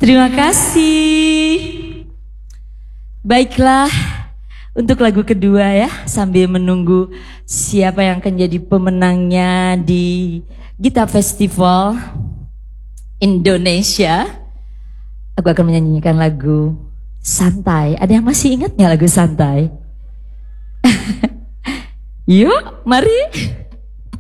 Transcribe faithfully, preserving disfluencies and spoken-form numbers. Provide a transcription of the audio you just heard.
Terima kasih. Baiklah, untuk lagu kedua ya, sambil menunggu siapa yang akan jadi pemenangnya di Gita Festival Indonesia, aku akan menyanyikan lagu Santai. Ada yang masih ingat nggak lagu Santai? Yuk, mari.